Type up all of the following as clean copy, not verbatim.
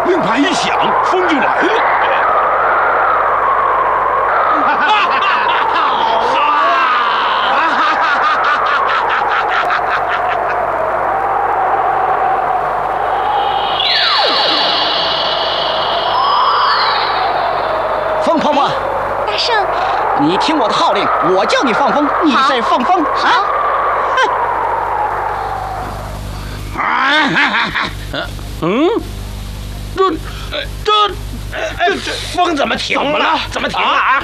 命牌一响，风就来了。 风婆婆， 大圣， 你听我的号令，我叫你放风，你再放风啊！ 这风怎么停了？怎么停了啊？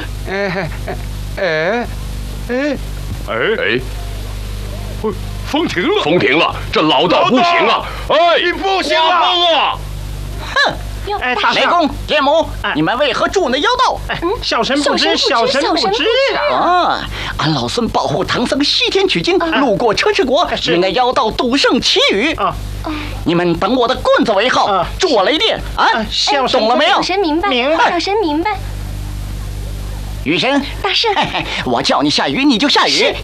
风停了！ 风停了，这老道不行啊！哎， 你不行啊！风啊！ 哼！雷公、天母，你们为何住那妖道？ 小神不知，小神不知啊！俺老孙保护唐僧西天取经，路过车迟国，与那妖道赌胜祈雨。你们等我的棍子为号，助我雷电啊！懂了没有？ 小神明白，小神明白。 雨神， 大圣， 我叫你下雨你就下雨。 是。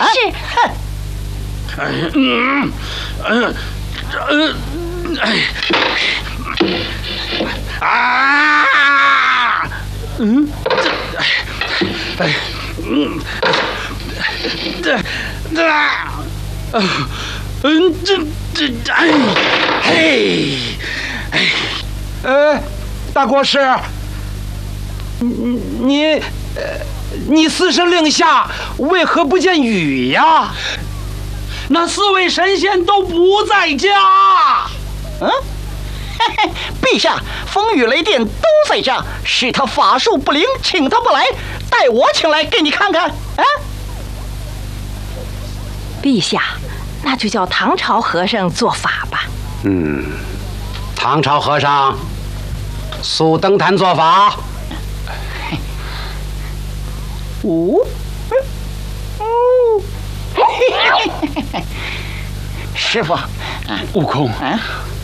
大国师，你四声令下为何不见雨呀？那四位神仙都不在家。 陛下，风雨雷电都在家，是他法术不灵，请他不来，带我请来给你看看。 陛下，那就叫唐朝和尚做法吧。 唐朝和尚速登坛做法。 师傅， 悟空，